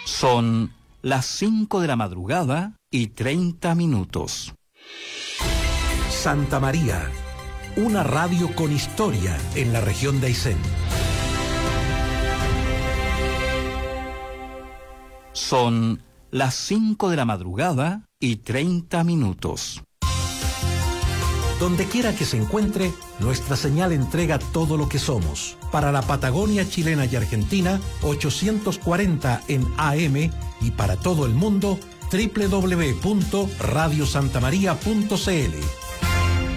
Son las 5 de la madrugada y 30 minutos. Santa María, una radio con historia en la región de Aysén. Son las 5 de la madrugada y 30 minutos. Donde quiera que se encuentre, nuestra señal entrega todo lo que somos. Para la Patagonia chilena y argentina, 840 en AM, y para todo el mundo, www.radiosantamaria.cl.